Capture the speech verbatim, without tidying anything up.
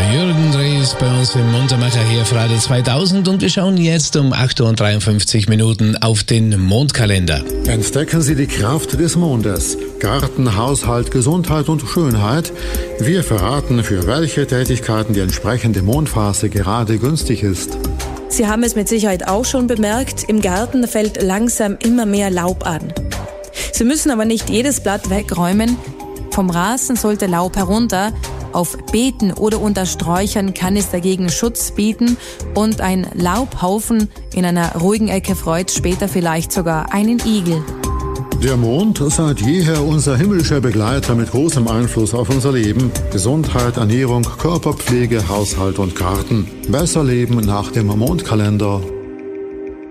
Jürgen Drees bei uns im Muntermacher hier für Radio zweitausend und wir schauen jetzt um acht Uhr und dreiundfünfzig Minuten auf den Mondkalender. Entdecken Sie die Kraft des Mondes. Garten, Haushalt, Gesundheit und Schönheit. Wir verraten, für welche Tätigkeiten die entsprechende Mondphase gerade günstig ist. Sie haben es mit Sicherheit auch schon bemerkt, im Garten fällt langsam immer mehr Laub an. Sie müssen aber nicht jedes Blatt wegräumen. Vom Rasen sollte Laub herunter. Auf Beeten oder unter Sträuchern kann es dagegen Schutz bieten und ein Laubhaufen in einer ruhigen Ecke freut später vielleicht sogar einen Igel. Der Mond, seit jeher unser himmlischer Begleiter mit großem Einfluss auf unser Leben. Gesundheit, Ernährung, Körperpflege, Haushalt und Garten. Besser leben nach dem Mondkalender.